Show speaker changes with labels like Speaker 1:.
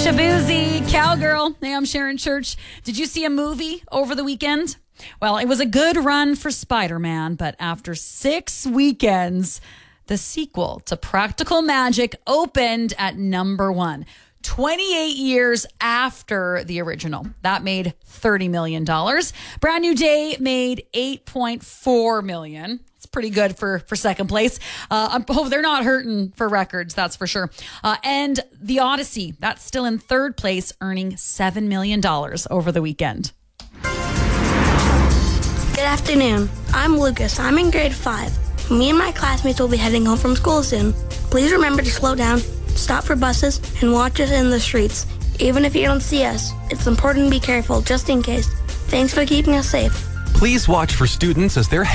Speaker 1: Shabuzi, Cowgirl. Hey, I'm Sharon Church. Did you see a movie over the weekend? Well, it was a good run for Spider-Man, but after 6 weekends, the sequel to Practical Magic opened at number 1. 28 years after the original. That made $30 million. Brand New Day made $8.4 million. It's pretty good for second place. I hope they're not hurting for records, that's for sure. And The Odyssey, that's still in third place, earning $7 million over the weekend.
Speaker 2: Good afternoon. I'm Lucas. I'm in grade 5. Me and my classmates will be heading home from school soon. Please remember to slow down, stop for buses, and watch us in the streets. Even if you don't see us, it's important to be careful just in case. Thanks for keeping us safe.
Speaker 3: Please watch for students as they're